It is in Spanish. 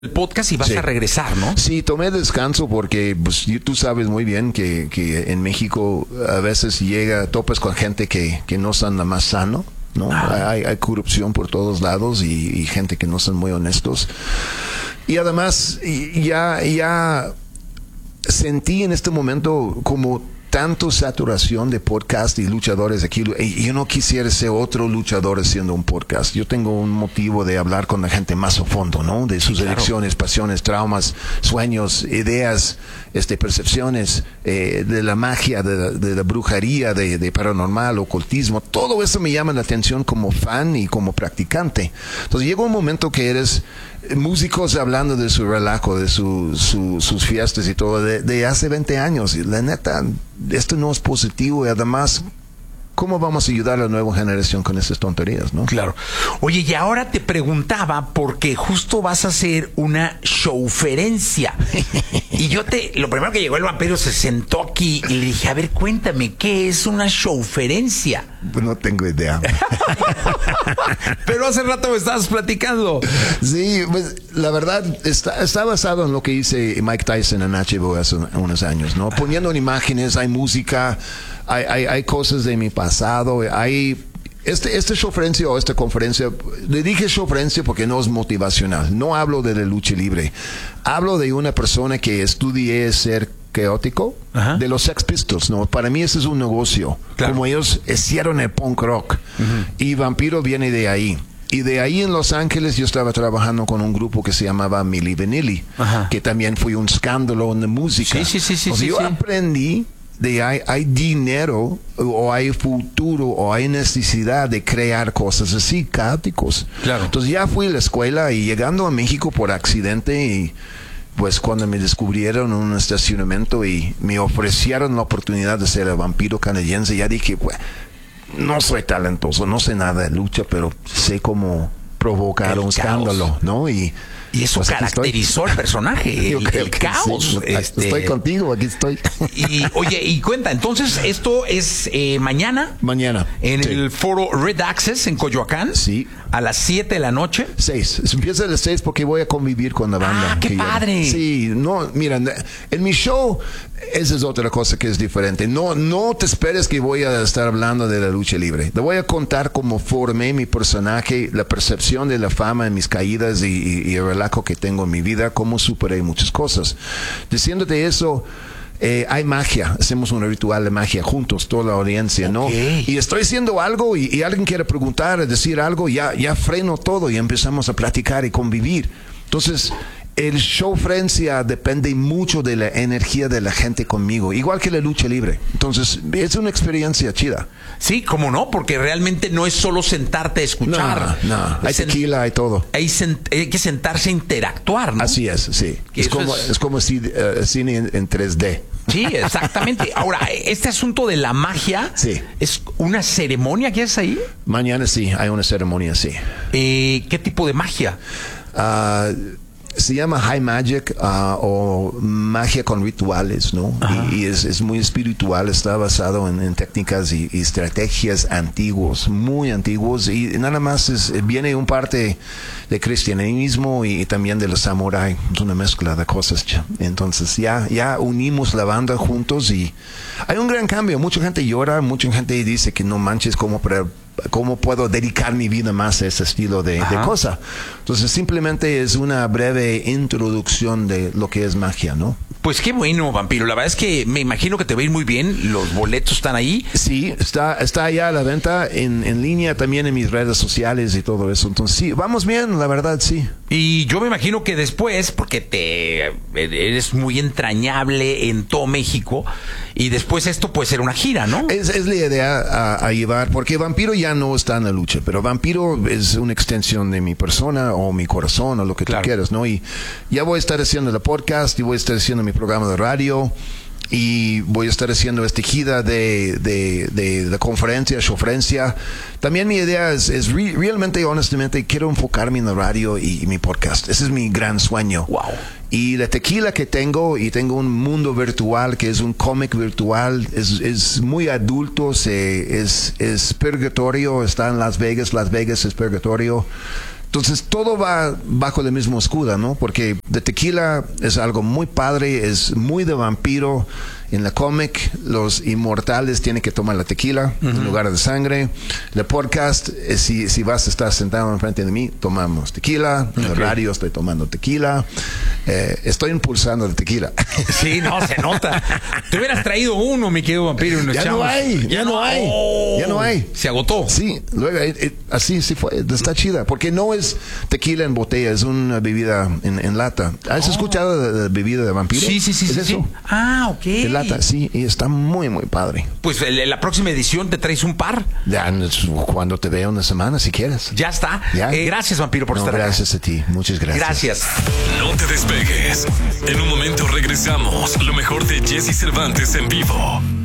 el podcast y vas a regresar, ¿no? Sí, tomé descanso porque pues, tú sabes muy bien que en México a veces topas con gente que no están nada más sano, ¿no? Hay corrupción por todos lados y gente que no son muy honestos. Y además ya sentí en este momento como tanto saturación de podcast y luchadores aquí. Y yo no quisiera ser otro luchador haciendo un podcast. Yo tengo un motivo de hablar con la gente más a fondo, ¿no? De sus elecciones, pasiones, traumas, sueños, ideas, percepciones, de la magia, de la brujería, de paranormal, ocultismo. Todo eso me llama la atención como fan y como practicante. Entonces llega un momento que eres músicos hablando de su relajo, de sus fiestas y todo, de hace 20 años. Y la neta, esto no es positivo y además, ¿cómo vamos a ayudar a la nueva generación con esas tonterías, no? Claro. Oye, y ahora te preguntaba porque justo vas a hacer una showferencia. Y lo primero que llegó el vampiro se sentó aquí y le dije, a ver, cuéntame, ¿qué es una showferencia? Pues no tengo idea. Pero hace rato me estabas platicando. Sí, pues la verdad está basado en lo que hice Mike Tyson en HBO hace unos años, ¿no? Poniendo imágenes, hay música, hay cosas de mi pasado, hay este showferencia o esta conferencia, le dije showferencia porque no es motivacional, no hablo de la lucha libre, hablo de una persona que estudié ser caótico, de los Sex Pistols, ¿no? Para mí ese es un negocio, como ellos hicieron el punk rock, y Vampiro viene de ahí. Y de ahí en Los Ángeles yo estaba trabajando con un grupo que se llamaba Milli Vanilli, que también fue un escándalo en la música. Yo aprendí de hay dinero o hay futuro o hay necesidad de crear cosas así caóticos. Entonces ya fui a la escuela y llegando a México por accidente y pues cuando me descubrieron en un estacionamiento y me ofrecieron la oportunidad de ser el vampiro canadiense, ya dije, pues, no soy talentoso, no sé nada de lucha, pero sé cómo provocar un escándalo, ¿no? Y eso pues caracterizó el personaje, el caos. Sí. Estoy contigo, aquí estoy. Y oye, y cuenta, entonces esto es mañana. Mañana. En el foro Red Access en Coyoacán. Sí. A las 7 de la noche. 6. Empieza a las 6 porque voy a convivir con la banda. ¡Ah, qué padre! Sí, no, mira, en mi show, esa es otra cosa que es diferente. No te esperes que voy a estar hablando de la lucha libre. Te voy a contar cómo formé mi personaje, la percepción de la fama en mis caídas y el relajo que tengo en mi vida, cómo superé muchas cosas. Diciéndote eso, hay magia, hacemos un ritual de magia juntos, toda la audiencia, ¿no? Y estoy haciendo algo y alguien quiere preguntar, decir algo, ya freno todo y empezamos a platicar y convivir. Entonces, el showferencia depende mucho de la energía de la gente conmigo, igual que la lucha libre. Entonces, es una experiencia chida. Sí, cómo no, porque realmente no es solo sentarte a escuchar. No, hay tequila, hay todo. Hay que sentarse a interactuar, ¿no? Así es, sí. Es como cine en 3D. Sí, exactamente. Ahora, este asunto de la magia, ¿es una ceremonia que haces ahí? Mañana sí, hay una ceremonia, sí. ¿Qué tipo de magia? Se llama High Magic o magia con rituales, ¿no? Y es muy espiritual, está basado en técnicas y estrategias antiguos, muy antiguos, y nada más viene un parte de cristianismo y también de los samuráis, es una mezcla de cosas. Entonces ya unimos la banda juntos y hay un gran cambio. Mucha gente llora, mucha gente dice que no manches, ¿cómo puedo dedicar mi vida más a ese estilo de cosa? Entonces simplemente es una breve introducción de lo que es magia, ¿no? Pues qué bueno, Vampiro. La verdad es que me imagino que te va a ir muy bien. Los boletos están ahí. Sí, está allá a la venta en línea, también en mis redes sociales y todo eso. Entonces sí, vamos bien, la verdad, sí. Y yo me imagino que después, porque eres muy entrañable en todo México, y después esto puede ser una gira, ¿no? Es la idea a llevar, porque Vampiro ya no está en la lucha, pero Vampiro es una extensión de mi persona o mi corazón o lo que tú quieras, ¿no? Y ya voy a estar haciendo el podcast y voy a estar haciendo mi programa de radio y voy a estar haciendo esta gira de la conferencia, showferencia. También mi idea es realmente, honestamente, quiero enfocarme en la radio y mi podcast. Ese es mi gran sueño. Wow. Y la tequila que tengo, y tengo un mundo virtual que es un cómic virtual, es muy adulto, es purgatorio, está en Las Vegas es purgatorio. Entonces todo va bajo el mismo escudo, ¿no? Porque de tequila es algo muy padre, es muy de vampiro. En la cómic, los inmortales tienen que tomar la tequila en lugar de sangre. El podcast, si vas a estar sentado enfrente de mí, tomamos tequila. En el radio estoy tomando tequila. Estoy impulsando el tequila. Sí, no, se nota. Te hubieras traído uno, mi querido vampiro. Y nos Ya echamos. no hay, ya no hay. Oh, Ya no hay. Se agotó. Sí, luego así sí fue. Está chida. Porque no es tequila en botella, es una bebida en lata. ¿Has escuchado de bebida de vampiro? Sí. ¿Es Sí. eso? Ah, ok. De lata, sí, y está muy, muy padre. Pues la próxima edición te traes un par. Ya, cuando te vea una semana, si quieres. Ya está. ¿Ya? Gracias, vampiro, por estar acá. Gracias a ti, muchas gracias. Gracias. No te despegues. En un momento regresamos. Lo mejor de Jesse Cervantes en vivo.